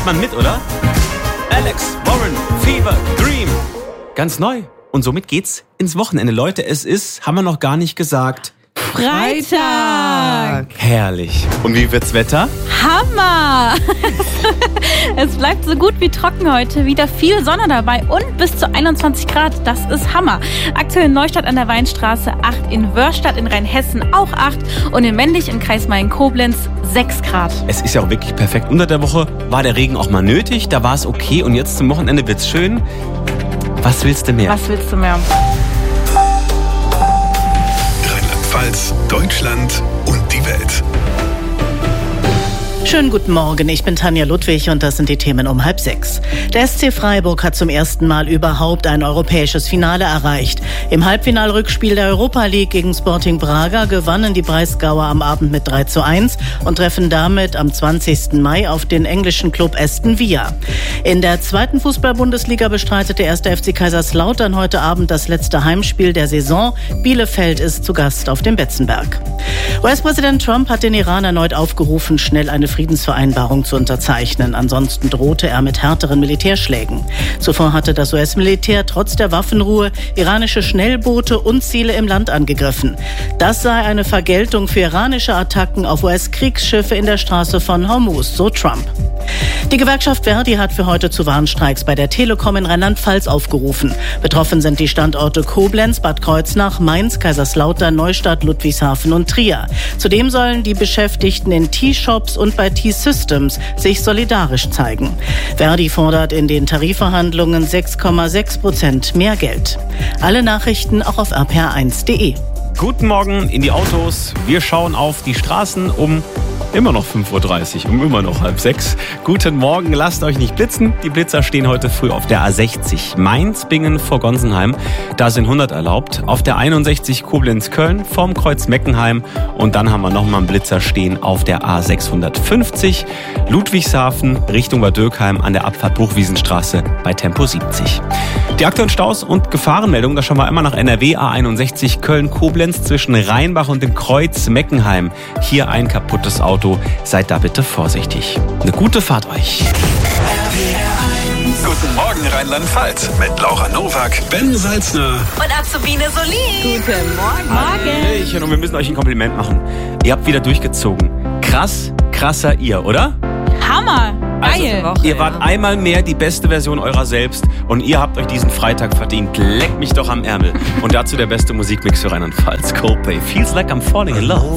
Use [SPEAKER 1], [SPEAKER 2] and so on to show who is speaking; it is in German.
[SPEAKER 1] macht man mit, oder? Alex, Warren, Fever, Dream. Ganz neu. Und somit geht's ins Wochenende. Leute, es ist, haben wir noch gar nicht gesagt,
[SPEAKER 2] Freitag!
[SPEAKER 1] Herrlich. Und wie wird's Wetter?
[SPEAKER 2] Hammer! Es bleibt so gut wie trocken heute. Wieder viel Sonne dabei und bis zu 21 Grad. Das ist Hammer. Aktuell in Neustadt an der Weinstraße 8, in Wörstadt in Rheinhessen auch 8 und in Männlich im Kreis Main-Koblenz 6 Grad.
[SPEAKER 1] Es ist ja auch wirklich perfekt. Unter der Woche war der Regen auch mal nötig. Da war es okay. Und jetzt zum Wochenende wird's schön. Was willst du mehr?
[SPEAKER 2] Was willst du mehr?
[SPEAKER 3] Rheinland-Pfalz, Deutschland und die Welt.
[SPEAKER 4] Schönen guten Morgen, ich bin Tanja Ludwig und das sind die Themen um 5:30. Der SC Freiburg hat zum ersten Mal überhaupt ein europäisches Finale erreicht. Im Halbfinalrückspiel der Europa League gegen Sporting Braga gewannen die Breisgauer am Abend mit 3:1 und treffen damit am 20. Mai auf den englischen Club Aston Villa. In der zweiten Fußball-Bundesliga bestreitet der 1. FC Kaiserslautern heute Abend das letzte Heimspiel der Saison. Bielefeld ist zu Gast auf dem Betzenberg. US-Präsident Trump hat den Iran erneut aufgerufen, schnell eine Friedensvereinbarung zu unterzeichnen. Ansonsten drohte er mit härteren Militärschlägen. Zuvor hatte das US-Militär trotz der Waffenruhe iranische Schnellboote und Ziele im Land angegriffen. Das sei eine Vergeltung für iranische Attacken auf US-Kriegsschiffe in der Straße von Hormuz, so Trump. Die Gewerkschaft Verdi hat für heute zu Warnstreiks bei der Telekom in Rheinland-Pfalz aufgerufen. Betroffen sind die Standorte Koblenz, Bad Kreuznach, Mainz, Kaiserslautern, Neustadt, Ludwigshafen und Trier. Zudem sollen die Beschäftigten in T-Shops und bei T-Systems sich solidarisch zeigen. Verdi fordert in den Tarifverhandlungen 6,6% mehr Geld. Alle Nachrichten auch auf rpr1.de.
[SPEAKER 1] Guten Morgen in die Autos. Wir schauen auf die Straßen um immer noch 5:30 Uhr, um immer noch 5:30. Guten Morgen, lasst euch nicht blitzen. Die Blitzer stehen heute früh auf der A60 Mainz-Bingen vor Gonsenheim. Da sind 100 erlaubt. Auf der 61 Koblenz-Köln vorm Kreuz Meckenheim. Und dann haben wir nochmal einen Blitzer stehen auf der A650 Ludwigshafen Richtung Bad Dürkheim an der Abfahrt Buchwiesenstraße bei Tempo 70. Die aktuellen Staus und Gefahrenmeldungen, da schauen wir einmal nach NRW A61 Köln-Koblenz zwischen Rheinbach und dem Kreuz Meckenheim. Hier ein kaputtes Auto. Seid da bitte vorsichtig. Eine gute Fahrt euch.
[SPEAKER 3] Guten Morgen Rheinland-Pfalz mit Laura Nowak, Ben Salzner
[SPEAKER 2] Und Azubine Solin. Guten Morgen.
[SPEAKER 1] Und wir müssen euch ein Kompliment machen. Ihr habt wieder durchgezogen. Krasser ihr, oder?
[SPEAKER 2] Hammer. Geil.
[SPEAKER 1] Also, ihr wart einmal mehr die beste Version eurer selbst und ihr habt euch diesen Freitag verdient. Leckt mich doch am Ärmel. Und dazu der beste Musikmix für Rheinland-Pfalz. Coldplay. Feels like I'm falling in love.